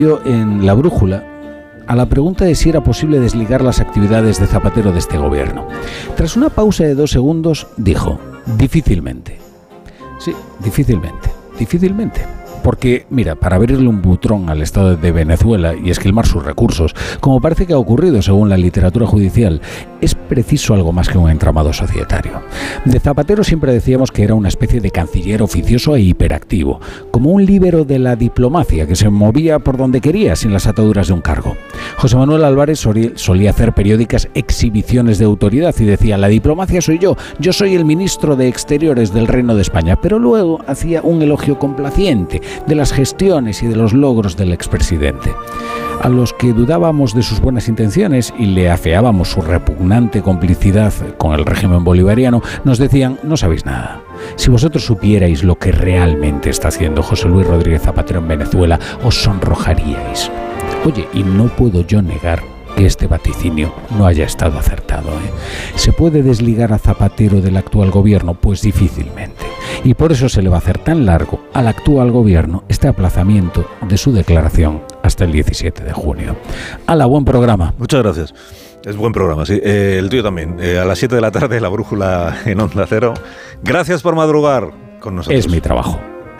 En La Brújula a la pregunta de si era posible desligar las actividades de Zapatero de este gobierno. Tras una pausa de 2 segundos, dijo: difícilmente. Sí, difícilmente. Porque, mira, para abrirle un butrón al Estado de Venezuela y esquilmar sus recursos, como parece que ha ocurrido según la literatura judicial, es preciso algo más que un entramado societario. De Zapatero siempre decíamos que era una especie de canciller oficioso e hiperactivo, como un líbero de la diplomacia que se movía por donde quería sin las ataduras de un cargo. José Manuel Álvarez solía hacer periódicas exhibiciones de autoridad y decía: la diplomacia soy yo soy el ministro de Exteriores del Reino de España, pero luego hacía un elogio complaciente de las gestiones y de los logros del expresidente. A los que dudábamos de sus buenas intenciones y le afeábamos su repugnante complicidad con el régimen bolivariano, nos decían: no sabéis nada. Si vosotros supierais lo que realmente está haciendo José Luis Rodríguez Zapatero en Venezuela, os sonrojaríais. Oye, y no puedo yo negar que este vaticinio no haya estado acertado, ¿Se puede desligar a Zapatero del actual gobierno? Pues difícilmente. Y por eso se le va a hacer tan largo al actual gobierno este aplazamiento de su declaración hasta el 17 de junio. ¡Hala, buen programa! Muchas gracias. Es buen programa, sí. El tuyo también. A las 7 de la tarde, La Brújula en Onda Cero. Gracias por madrugar con nosotros. Es mi trabajo.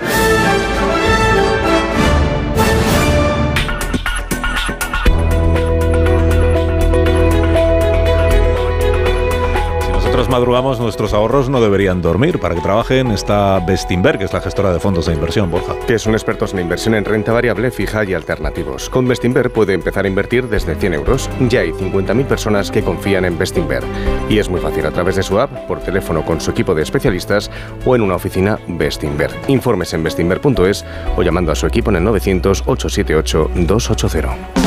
Madrugamos, nuestros ahorros no deberían dormir. Para que trabajen está Bestinver, que es la gestora de fondos de inversión, Borja. Que son expertos en inversión en renta variable, fija y alternativos. Con Bestinver puede empezar a invertir desde 100 euros. Ya hay 50.000 personas que confían en Bestinver. Y es muy fácil a través de su app, por teléfono con su equipo de especialistas o en una oficina Bestinver. Informes en bestinver.es o llamando a su equipo en el 900 878 280.